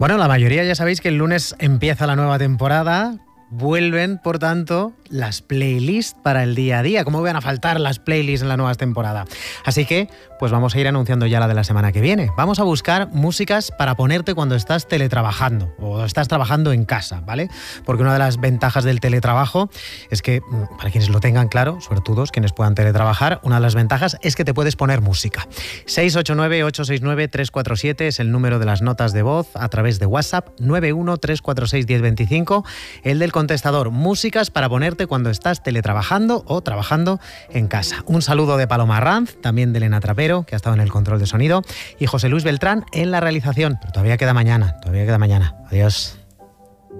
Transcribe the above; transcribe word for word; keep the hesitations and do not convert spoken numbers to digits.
Bueno, la mayoría ya sabéis que el lunes empieza la nueva temporada. Vuelven, por tanto, las playlists para el día a día. ¿Cómo van a faltar las playlists en la nueva temporada? Así que, pues vamos a ir anunciando ya la de la semana que viene. Vamos a buscar músicas para ponerte cuando estás teletrabajando o estás trabajando en casa, ¿vale? Porque una de las ventajas del teletrabajo es que, para quienes lo tengan claro, suertudos, quienes puedan teletrabajar, una de las ventajas es que te puedes poner música. seis ocho nueve, ocho seis nueve, tres cuatro siete es el número de las notas de voz a través de WhatsApp, nueve uno tres cuatro seis uno cero dos cinco, el del contestador, músicas para ponerte cuando estás teletrabajando o trabajando en casa. Un saludo de Paloma Arranz, también de Elena Trapero, que ha estado en el control de sonido, y José Luis Beltrán en la realización. Pero todavía queda mañana, todavía queda mañana. Adiós.